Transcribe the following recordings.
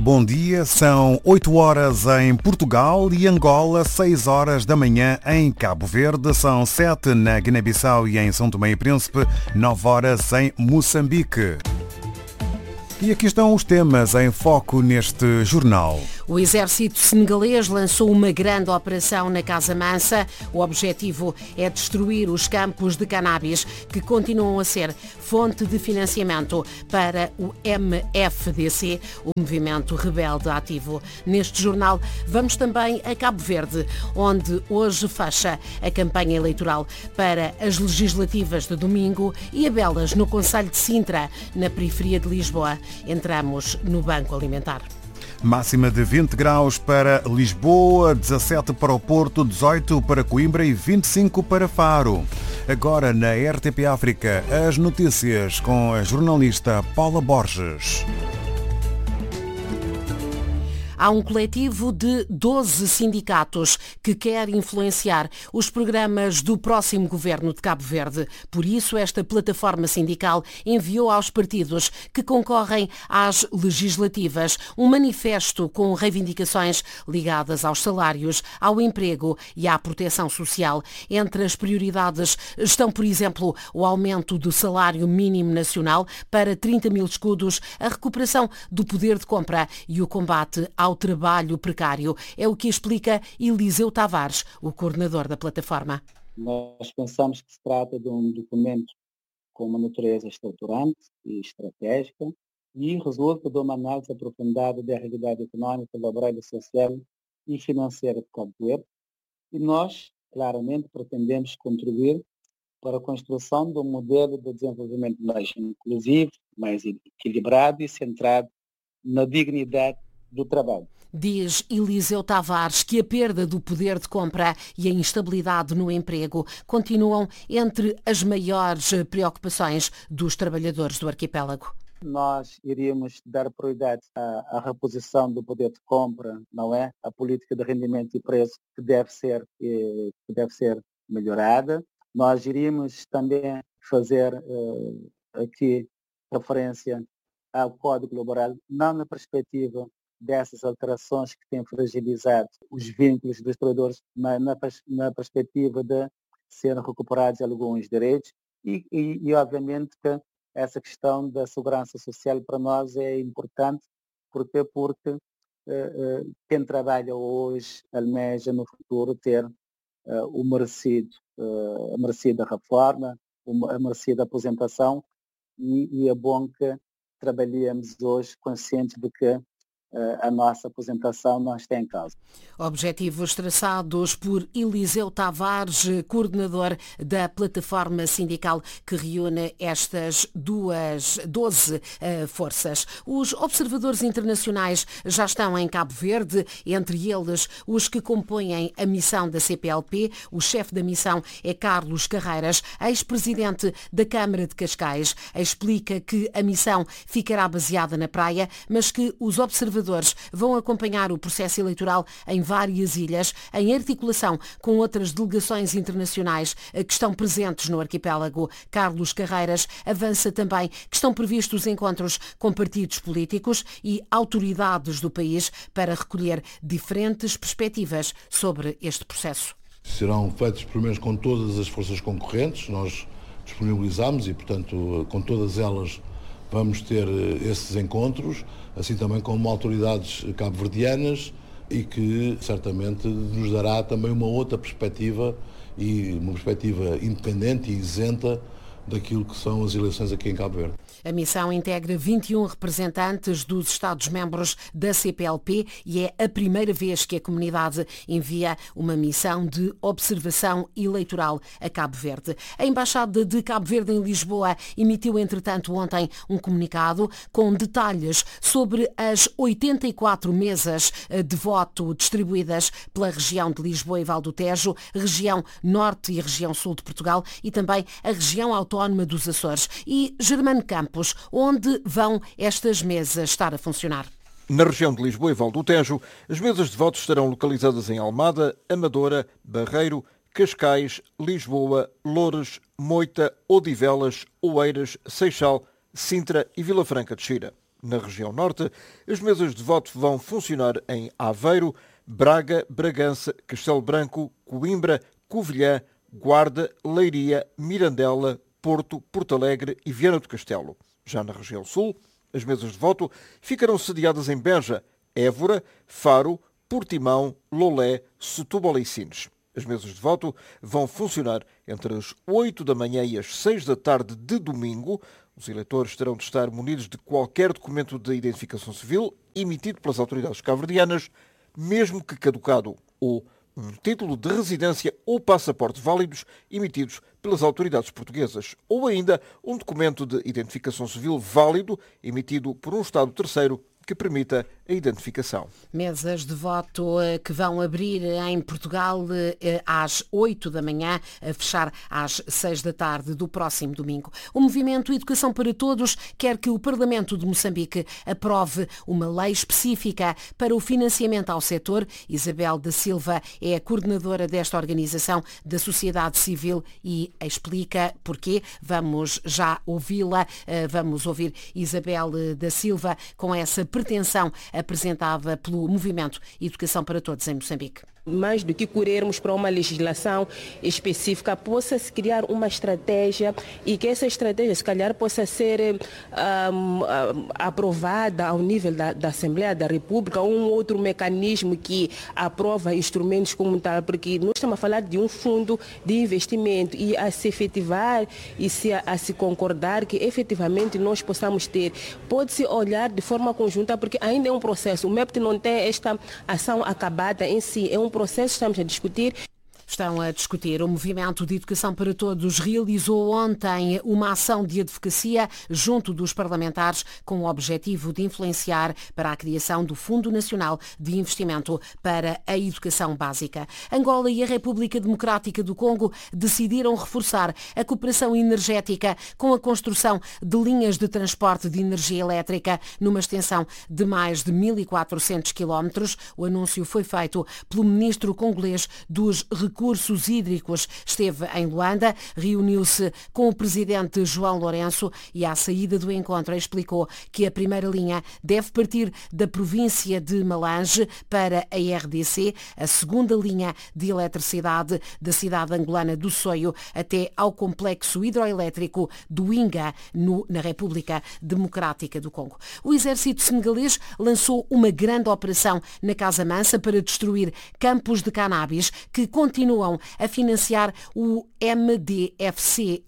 bom dia. São 8 horas em Portugal e Angola, 6 horas da manhã em Cabo Verde, são 7 na Guiné-Bissau e em São Tomé e Príncipe, 9 horas em Moçambique. E aqui estão os temas em foco neste jornal. O exército senegalês lançou uma grande operação na Casa Mansa. O objetivo é destruir os campos de cannabis que continuam a ser fonte de financiamento para o MFDC, o Movimento Rebelde Ativo. Neste jornal vamos também a Cabo Verde, onde hoje fecha a campanha eleitoral para as legislativas de domingo, e a Belas, no concelho de Sintra, na periferia de Lisboa. Entramos no Banco Alimentar. Máxima de 20 graus para Lisboa, 17 para o Porto, 18 para Coimbra e 25 para Faro. Agora na RTP África, as notícias com a jornalista Paula Borges. Há um coletivo de 12 sindicatos que quer influenciar os programas do próximo governo de Cabo Verde. Por isso, esta plataforma sindical enviou aos partidos que concorrem às legislativas um manifesto com reivindicações ligadas aos salários, ao emprego e à proteção social. Entre as prioridades estão, por exemplo, o aumento do salário mínimo nacional para 30 mil escudos, a recuperação do poder de compra e o combate ao trabalho precário. É o que explica Eliseu Tavares, o coordenador da plataforma. Nós pensamos que se trata de um documento com uma natureza estruturante e estratégica e resulta de uma análise aprofundada da realidade económica, laboral, social e financeira de Cabo Verde, e nós, claramente, pretendemos contribuir para a construção de um modelo de desenvolvimento mais inclusivo, mais equilibrado e centrado na dignidade do trabalho. Diz Eliseu Tavares que a perda do poder de compra e a instabilidade no emprego continuam entre as maiores preocupações dos trabalhadores do arquipélago. Nós iríamos dar prioridade à reposição do poder de compra, não é? A política de rendimento e preço que deve ser melhorada. Nós iríamos também fazer aqui referência ao Código Laboral, não na perspectiva dessas alterações que têm fragilizado os vínculos dos trabalhadores, mas na perspectiva de serem recuperados alguns direitos e obviamente que essa questão da segurança social para nós é importante, porque quem trabalha hoje almeja no futuro ter a merecida reforma, a merecida aposentação, e é bom que trabalhemos hoje conscientes de que a nossa aposentação não está em causa. Objetivos traçados por Eliseu Tavares, coordenador da plataforma sindical que reúne estas 12 forças. Os observadores internacionais já estão em Cabo Verde, entre eles os que compõem a missão da CPLP. O chefe da missão é Carlos Carreiras, ex-presidente da Câmara de Cascais. Explica que a missão ficará baseada na praia, mas que os observadores vão acompanhar o processo eleitoral em várias ilhas, em articulação com outras delegações internacionais que estão presentes no arquipélago. Carlos Carreiras avança também que estão previstos encontros com partidos políticos e autoridades do país para recolher diferentes perspectivas sobre este processo. Serão feitos primeiro com todas as forças concorrentes, nós disponibilizamos e, portanto, com todas elas vamos ter esses encontros, assim também com autoridades cabo-verdianas, e que certamente nos dará também uma outra perspectiva, e uma perspectiva independente e isenta daquilo que são as eleições aqui em Cabo Verde. A missão integra 21 representantes dos Estados-membros da CPLP e é a primeira vez que a comunidade envia uma missão de observação eleitoral a Cabo Verde. A Embaixada de Cabo Verde em Lisboa emitiu, entretanto, ontem um comunicado com detalhes sobre as 84 mesas de voto distribuídas pela região de Lisboa e Val do Tejo, região norte e região sul de Portugal e também a região autónoma dos Açores e Germano Campos, onde vão estas mesas estar a funcionar. Na região de Lisboa e Val do Tejo, as mesas de votos estarão localizadas em Almada, Amadora, Barreiro, Cascais, Lisboa, Loures, Moita, Odivelas, Oeiras, Seixal, Sintra e Vila Franca de Xira. Na região norte, as mesas de voto vão funcionar em Aveiro, Braga, Bragança, Castelo Branco, Coimbra, Covilhã, Guarda, Leiria, Mirandela, Porto, Porto Alegre e Viana do Castelo. Já na região sul, as mesas de voto ficarão sediadas em Beja, Évora, Faro, Portimão, Lolé, Setúbal e Sines. As mesas de voto vão funcionar entre as 8 da manhã e as 6 da tarde de domingo. Os eleitores terão de estar munidos de qualquer documento de identificação civil emitido pelas autoridades cabo-verdianas, mesmo que caducado, ou um título de residência ou passaporte válidos emitidos pelas autoridades portuguesas, ou ainda um documento de identificação civil válido emitido por um Estado terceiro que permita a identificação. Mesas de voto que vão abrir em Portugal às 8 da manhã, a fechar às 6 da tarde do próximo domingo. O movimento Educação para Todos quer que o Parlamento de Moçambique aprove uma lei específica para o financiamento ao setor. Isabel da Silva é a coordenadora desta organização da sociedade civil e explica porquê. Vamos já ouvi-la. Vamos ouvir Isabel da Silva com essa pretensão apresentada pelo Movimento Educação para Todos em Moçambique. Mais do que corrermos para uma legislação específica, possa-se criar uma estratégia e que essa estratégia, se calhar, possa ser aprovada ao nível da Assembleia da República, ou um outro mecanismo que aprova instrumentos como tal, porque nós estamos a falar de um fundo de investimento e a se efetivar e a se concordar que efetivamente nós possamos ter. Pode-se olhar de forma conjunta, porque ainda é um processo. O MEPT não tem esta ação acabada em si, é um processo, estamos a discutir. Estão a discutir. O Movimento de Educação para Todos realizou ontem uma ação de advocacia junto dos parlamentares com o objetivo de influenciar para a criação do Fundo Nacional de Investimento para a Educação Básica. Angola e a República Democrática do Congo decidiram reforçar a cooperação energética com a construção de linhas de transporte de energia elétrica numa extensão de mais de 1.400 km. O anúncio foi feito pelo ministro congolês dos Recursos Hídricos. Esteve em Luanda, reuniu-se com o presidente João Lourenço e à saída do encontro explicou que a primeira linha deve partir da província de Malange para a RDC, a segunda linha de eletricidade da cidade angolana do Soio até ao complexo hidroelétrico do Inga, na República Democrática do Congo. O exército senegalês lançou uma grande operação na Casa Mansa para destruir campos de cannabis que continuam a financiar o MFDC,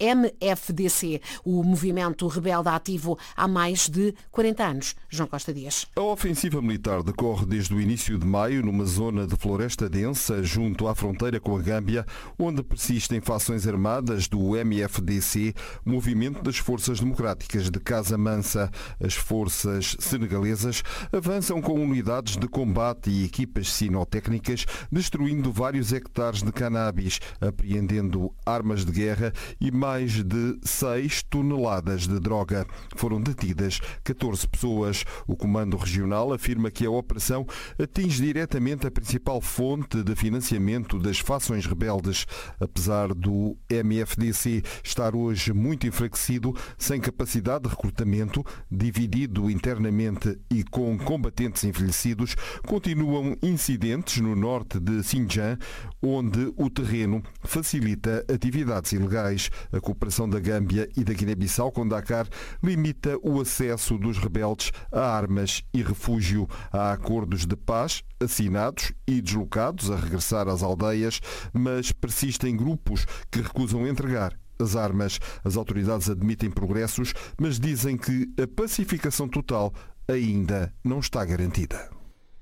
o movimento rebelde ativo há mais de 40 anos. João Costa Dias. A ofensiva militar decorre desde o início de maio numa zona de floresta densa junto à fronteira com a Gâmbia, onde persistem facções armadas do MFDC, Movimento das Forças Democráticas de Casa Mansa. As forças senegalesas avançam com unidades de combate e equipas sinotécnicas, destruindo vários hectares de cannabis, apreendendo armas de guerra e mais de 6 toneladas de droga. Foram detidas 14 pessoas. O Comando Regional afirma que a operação atinge diretamente a principal fonte de financiamento das facções rebeldes. Apesar do MFDC estar hoje muito enfraquecido, sem capacidade de recrutamento, dividido internamente e com combatentes envelhecidos, continuam incidentes no norte de Xinjiang, onde o terreno facilita atividades ilegais. A cooperação da Gâmbia e da Guiné-Bissau com Dakar limita o acesso dos rebeldes a armas e refúgio. Há acordos de paz assinados e deslocados a regressar às aldeias, mas persistem grupos que recusam entregar as armas. As autoridades admitem progressos, mas dizem que a pacificação total ainda não está garantida.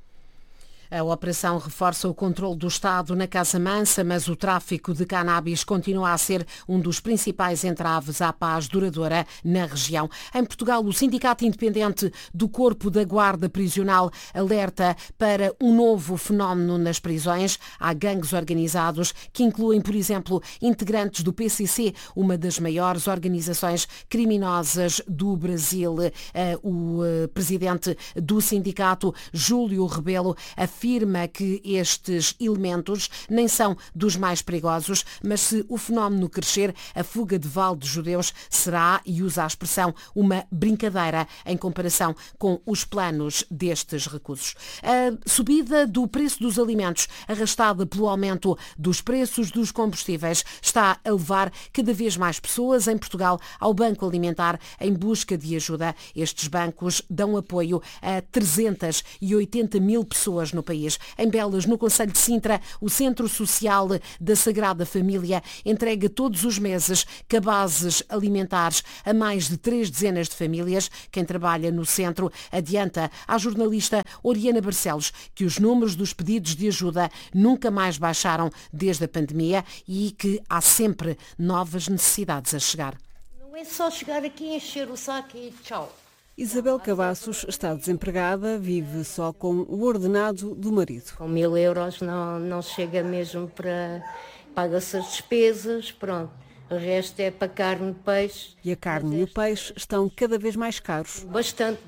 A operação reforça o controle do Estado na Casa Mansa, mas o tráfico de cannabis continua a ser um dos principais entraves à paz duradoura na região. Em Portugal, o Sindicato Independente do Corpo da Guarda Prisional alerta para um novo fenómeno nas prisões. Há gangues organizados que incluem, por exemplo, integrantes do PCC, uma das maiores organizações criminosas do Brasil. O presidente do sindicato, Júlio Rebelo, afirma afirma que estes elementos nem são dos mais perigosos, mas se o fenómeno crescer, a fuga de Val de judeus será, e usa a expressão, uma brincadeira em comparação com os planos destes recursos. A subida do preço dos alimentos, arrastada pelo aumento dos preços dos combustíveis, está a levar cada vez mais pessoas em Portugal ao Banco Alimentar em busca de ajuda. Estes bancos dão apoio a 380 mil pessoas no país. Em Belas, no concelho de Sintra, o Centro Social da Sagrada Família entrega todos os meses cabazes alimentares a mais de 3 dezenas de famílias. Quem trabalha no centro adianta à jornalista Oriana Barcelos que os números dos pedidos de ajuda nunca mais baixaram desde a pandemia e que há sempre novas necessidades a chegar. Não é só chegar aqui, encher o saco e tchau. Isabel Cavassos está desempregada, vive só com o ordenado do marido. Com 1000 euros não chega mesmo para... Paga-se as despesas, pronto. O resto é para carne, peixe. E a carne e o peixe estão cada vez mais caros. Bastante.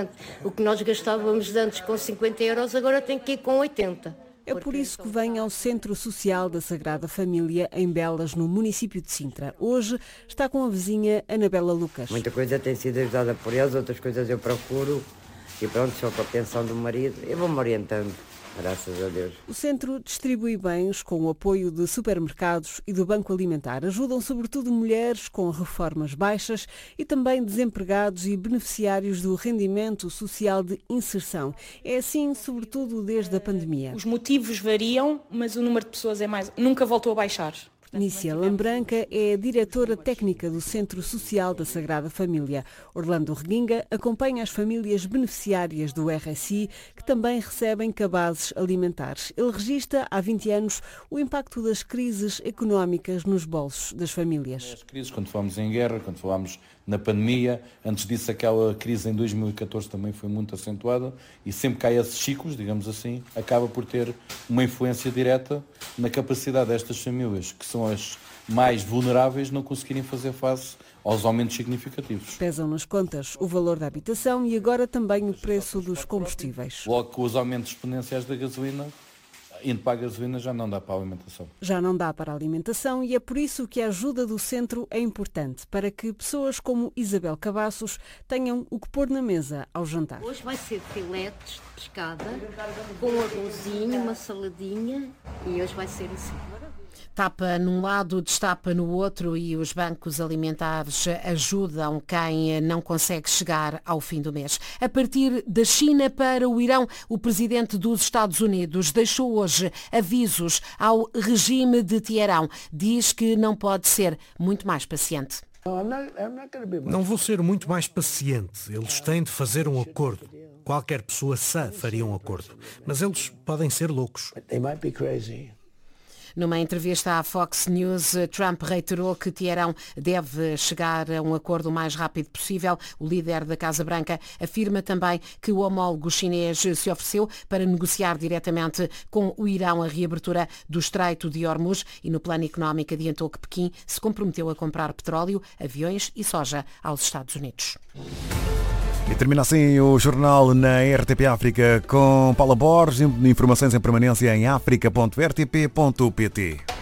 O que nós gastávamos antes com 50 euros, agora tem que ir com 80. É por isso que vem ao Centro Social da Sagrada Família, em Belas, no município de Sintra. Hoje está com a vizinha Anabela Lucas. Muita coisa tem sido ajudada por eles, outras coisas eu procuro. E pronto, só com a pensão do marido, eu vou-me orientando. Graças a Deus. O centro distribui bens com o apoio de supermercados e do Banco Alimentar. Ajudam sobretudo mulheres com reformas baixas e também desempregados e beneficiários do rendimento social de inserção. É assim, sobretudo, desde a pandemia. Os motivos variam, mas o número de pessoas nunca voltou a baixar. Nícia Lambranca é a diretora técnica do Centro Social da Sagrada Família. Orlando Reguinga acompanha as famílias beneficiárias do RSI, que também recebem cabazes alimentares. Ele registra há 20 anos o impacto das crises económicas nos bolsos das famílias. As crises, quando falámos em guerra, quando falámos na pandemia, antes disso aquela crise em 2014 também foi muito acentuada e sempre que há esses ciclos, digamos assim, acaba por ter uma influência direta na capacidade destas famílias, que são as mais vulneráveis, não conseguirem fazer face aos aumentos significativos. Pesam nas contas o valor da habitação e agora também o preço dos combustíveis. Logo com os aumentos exponenciais da gasolina, indo para a gasolina já não dá para a alimentação. Já não dá para a alimentação e é por isso que a ajuda do centro é importante, para que pessoas como Isabel Cavassos tenham o que pôr na mesa ao jantar. Hoje vai ser filetes de pescada, com um arrozinho, uma saladinha e hoje vai ser assim. Tapa num lado, destapa no outro e os bancos alimentares ajudam quem não consegue chegar ao fim do mês. A partir da China para o Irão, o presidente dos Estados Unidos deixou hoje avisos ao regime de Teherão. Diz que não pode ser muito mais paciente. Não vou ser muito mais paciente. Eles têm de fazer um acordo. Qualquer pessoa sã faria um acordo. Mas eles podem ser loucos. Numa entrevista à Fox News, Trump reiterou que Teherão deve chegar a um acordo o mais rápido possível. O líder da Casa Branca afirma também que o homólogo chinês se ofereceu para negociar diretamente com o Irão a reabertura do Estreito de Hormuz e no plano económico adiantou que Pequim se comprometeu a comprar petróleo, aviões e soja aos Estados Unidos. E termina assim o jornal na RTP África com Paula Borges. Informações em permanência em africa.rtp.pt.